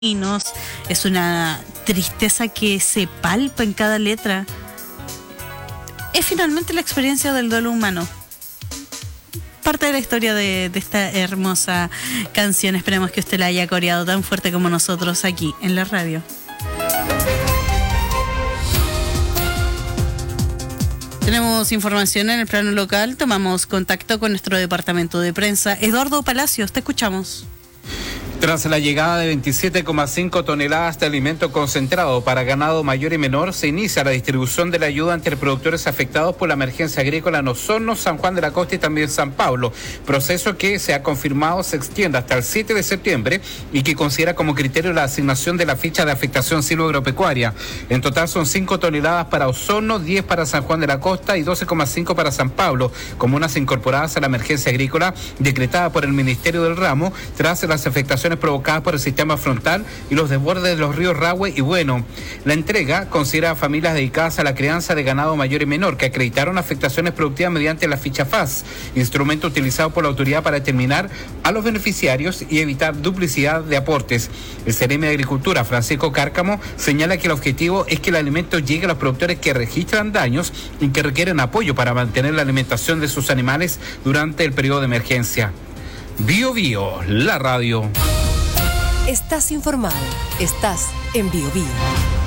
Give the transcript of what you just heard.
Es una tristeza que se palpa en cada letra. Es finalmente la experiencia del duelo humano. Parte de la historia de esta hermosa canción. Esperemos que usted la haya coreado tan fuerte como nosotros aquí en la radio. Tenemos información en el plano local. Tomamos contacto con nuestro departamento de prensa. Eduardo Palacios, te escuchamos. Tras la llegada de 27,5 toneladas de alimento concentrado para ganado mayor y menor, se inicia la distribución de la ayuda entre productores afectados por la emergencia agrícola en Osorno, San Juan de la Costa y también San Pablo. Proceso que se ha confirmado se extiende hasta el 7 de septiembre y que considera como criterio la asignación de la ficha de afectación silvoagropecuaria. En total son 5 toneladas para Osorno, 10 para San Juan de la Costa y 12,5 para San Pablo, comunas incorporadas a la emergencia agrícola decretada por el Ministerio del Ramo tras las afectaciones provocadas por el sistema frontal y los desbordes de los ríos Rahue y Bueno. La entrega considera a familias dedicadas a la crianza de ganado mayor y menor que acreditaron afectaciones productivas mediante la ficha FAS, instrumento utilizado por la autoridad para determinar a los beneficiarios y evitar duplicidad de aportes. El Ceremi de Agricultura, Francisco Cárcamo, señala que el objetivo es que el alimento llegue a los productores que registran daños y que requieren apoyo para mantener la alimentación de sus animales durante el periodo de emergencia. Bio Bio, la radio. Estás informado, estás en Bio Bio.